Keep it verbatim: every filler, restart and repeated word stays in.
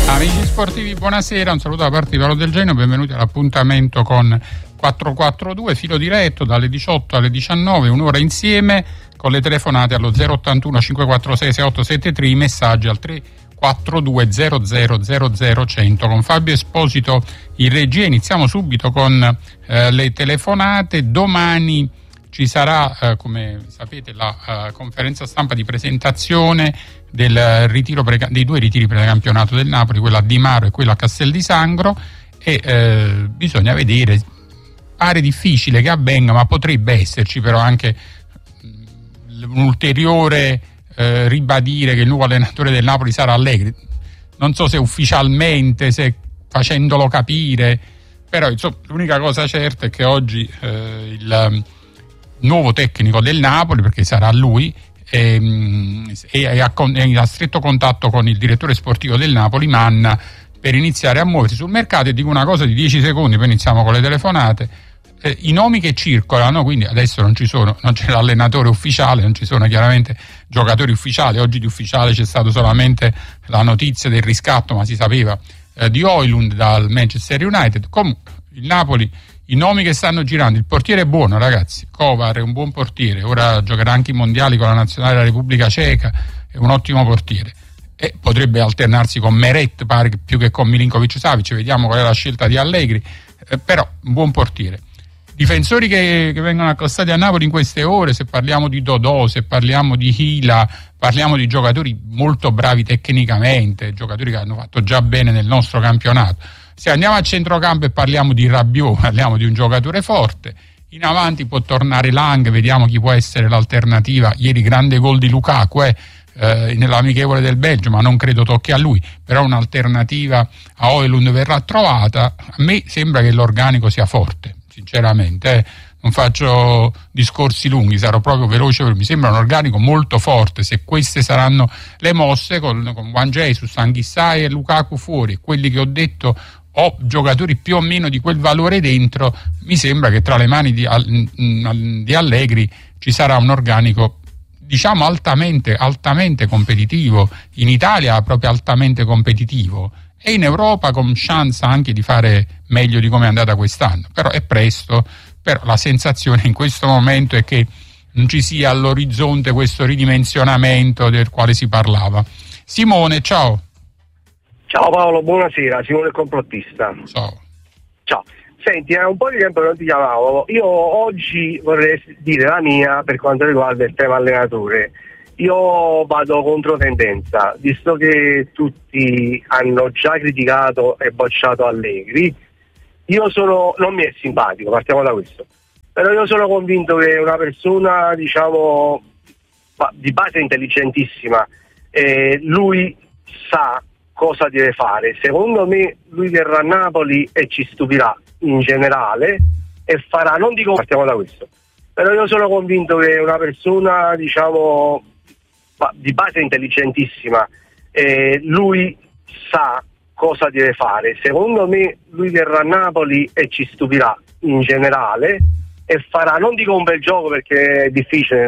Amici sportivi, buonasera, un saluto da parte di Paolo Del Genio, benvenuti all'appuntamento con quattrocentoquarantadue, filo diretto dalle diciotto alle diciannove, un'ora insieme con le telefonate allo zero ottantuno cinquecentoquarantasei sessantaotto settantatré, i messaggi al tre quattro due zero zero zero zero cento. Con Fabio Esposito in regia iniziamo subito con eh, le telefonate. Domani ci sarà, eh, come sapete, la eh, conferenza stampa di presentazione del ritiro pre- dei due ritiri precampionato del Napoli, quella a Di Maro e quella a Castel di Sangro, e eh, bisogna vedere, pare difficile che avvenga, ma potrebbe esserci però anche un ulteriore eh, ribadire che il nuovo allenatore del Napoli sarà Allegri. Non so se ufficialmente, se facendolo capire, però insomma, l'unica cosa certa è che oggi eh, il nuovo tecnico del Napoli, perché sarà lui, è, è, a, è a stretto contatto con il direttore sportivo del Napoli, Manna, per iniziare a muoversi sul mercato. E dico una cosa di dieci secondi, poi iniziamo con le telefonate. Eh, i nomi che circolano, quindi adesso non ci sono, non c'è l'allenatore ufficiale, non ci sono chiaramente giocatori ufficiali. Oggi di ufficiale c'è stata solamente la notizia del riscatto, ma si sapeva eh, di Højlund dal Manchester United. Comunque il Napoli, i nomi che stanno girando, il portiere è buono, ragazzi, Kovar è un buon portiere, ora giocherà anche i mondiali con la nazionale della Repubblica Ceca, è un ottimo portiere, e potrebbe alternarsi con Meret, pare, più che con Milinkovic-Savic, vediamo qual è la scelta di Allegri, eh, però un buon portiere. Difensori che, che vengono accostati a Napoli in queste ore, se parliamo di Dodò, se parliamo di Hila, parliamo di giocatori molto bravi tecnicamente, giocatori che hanno fatto già bene nel nostro campionato. Se andiamo a centrocampo e parliamo di Rabiot, parliamo di un giocatore forte. In avanti può tornare Lang, vediamo chi può essere l'alternativa. Ieri grande gol di Lukaku eh, eh, nell'amichevole del Belgio, ma non credo tocchi a lui, però un'alternativa a Højlund verrà trovata. A me sembra che l'organico sia forte, sinceramente, eh. non faccio discorsi lunghi, sarò proprio veloce, mi sembra un organico molto forte. Se queste saranno le mosse, con, con Juan Jesus, Anghissà e Lukaku fuori, quelli che ho detto, o giocatori più o meno di quel valore dentro, mi sembra che tra le mani di, di Allegri ci sarà un organico, diciamo, altamente, altamente competitivo, in Italia proprio altamente competitivo, e in Europa con chance anche di fare meglio di come è andata quest'anno. Però è presto, però la sensazione in questo momento è che non ci sia all'orizzonte questo ridimensionamento del quale si parlava. Simone, ciao. Ciao Paolo, buonasera, Simone il complottista. Ciao. Ciao. Senti, è un po' di tempo che non ti chiamavo. Io oggi vorrei dire la mia per quanto riguarda il tema allenatore. Io vado contro tendenza, visto che tutti hanno già criticato e bocciato Allegri. Io sono, non mi è simpatico, partiamo da questo, però io sono convinto che una persona, diciamo, di base intelligentissima, eh, lui sa cosa deve fare. Secondo me lui verrà a Napoli e ci stupirà in generale e farà, non dico, partiamo da questo, però io sono convinto che una persona, diciamo, di base intelligentissima, eh, lui sa cosa deve fare. Secondo me lui verrà a Napoli e ci stupirà in generale e farà, non dico un bel gioco perché è difficile